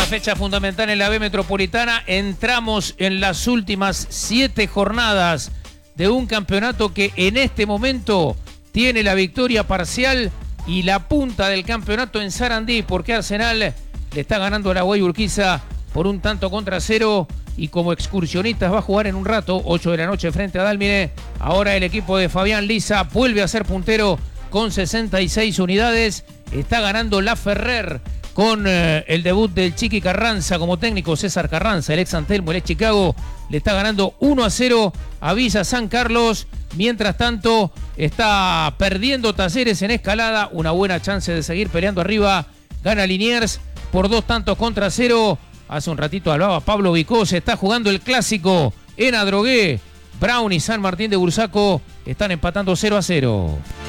fecha fundamental en la B Metropolitana. Entramos en las últimas 7 jornadas de un campeonato que en este momento tiene la victoria parcial y la punta del campeonato en Sarandí, porque Arsenal le está ganando a la Guay Urquiza por 1-0, y como excursionistas va a jugar en un rato, 8 de la noche frente a Dálmine. Ahora el equipo de Fabián Liza vuelve a ser puntero con 66 unidades. Está ganando la Ferrer con el debut del Chiqui Carranza como técnico, César Carranza, el ex San Telmo, el ex Chicago. Le está ganando 1-0 a Villa San Carlos. Mientras tanto, está perdiendo Talleres en Escalada. Una buena chance de seguir peleando arriba. Gana Liniers por 2-0. Hace un ratito hablaba Pablo Vicó. Se está jugando el clásico en Adrogué. Brown y San Martín de Bursaco están empatando 0-0.